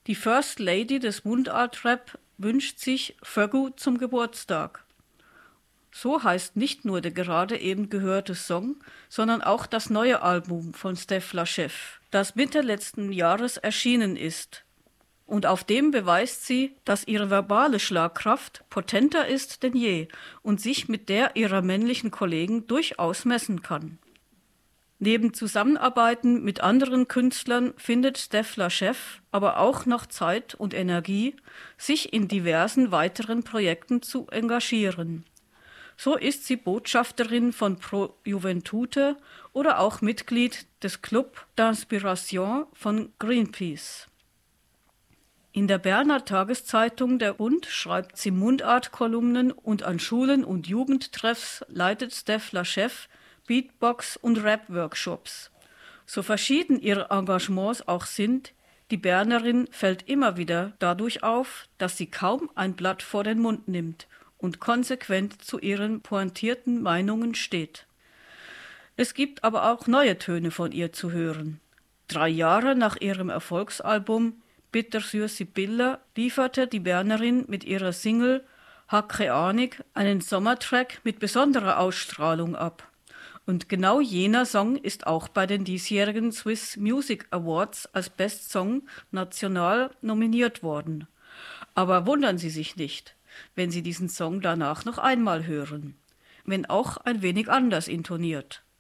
Die First Lady des Mundart-Rap wünscht sich Föggu zum Geburtstag. So heißt nicht nur der gerade eben gehörte Song, sondern auch das neue Album von Steph Lachef, das Mitte letzten Jahres erschienen ist. Und auf dem beweist sie, dass ihre verbale Schlagkraft potenter ist denn je und sich mit der ihrer männlichen Kollegen durchaus messen kann. Neben Zusammenarbeiten mit anderen Künstlern findet Steph Lachef aber auch noch Zeit und Energie, sich in diversen weiteren Projekten zu engagieren. So ist sie Botschafterin von Pro Juventute oder auch Mitglied des Club d'Inspiration von Greenpeace. In der Berner Tageszeitung Der Bund schreibt sie Mundart-Kolumnen und an Schulen und Jugendtreffs leitet Steph Lachef Beatbox- und Rap-Workshops. So verschieden ihre Engagements auch sind, die Bernerin fällt immer wieder dadurch auf, dass sie kaum ein Blatt vor den Mund nimmt und konsequent zu ihren pointierten Meinungen steht. Es gibt aber auch neue Töne von ihr zu hören. 3 Jahre nach ihrem Erfolgsalbum Bittersüß Sibylle lieferte die Bernerin mit ihrer Single Hakre Anig einen Sommertrack mit besonderer Ausstrahlung ab. Und genau jener Song ist auch bei den diesjährigen Swiss Music Awards als Best Song national nominiert worden. Aber wundern Sie sich nicht, wenn Sie diesen Song danach noch einmal hören, wenn auch ein wenig anders intoniert.